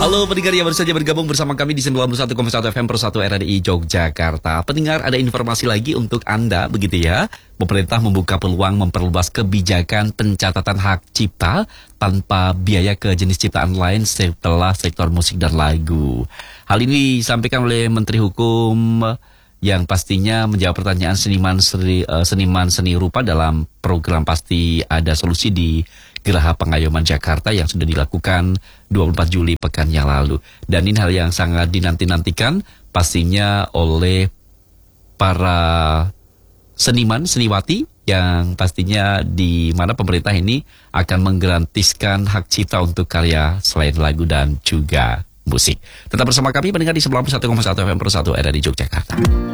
Halo pendengar yang baru saja bergabung bersama kami di 91,1 FM Pro 1 RRI Yogyakarta. Pendengar, ada informasi lagi untuk Anda, begitu ya. Pemerintah membuka peluang memperluas kebijakan pencatatan hak cipta tanpa biaya ke jenis ciptaan lain setelah sektor musik dan lagu. Hal ini disampaikan oleh Menteri Hukum yang pastinya menjawab pertanyaan seniman seni rupa dalam program Pasti Ada Solusi di Geraha Pengayoman Jakarta yang sudah dilakukan 24 Juli pekan yang lalu. Dan ini hal yang sangat dinanti-nantikan pastinya oleh para seniman, seniwati yang pastinya di mana pemerintah ini akan menggratiskan hak cipta untuk karya selain lagu dan juga musik. Tetap bersama kami pendengar di 91,1 FM Pro 1 RRI Yogyakarta.